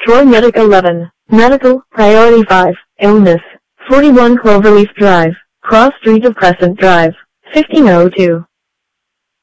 Troy Medic 11, Medical, Priority 5, Illness, 41 Cloverleaf Drive, Cross Street of Crescent Drive, 1502.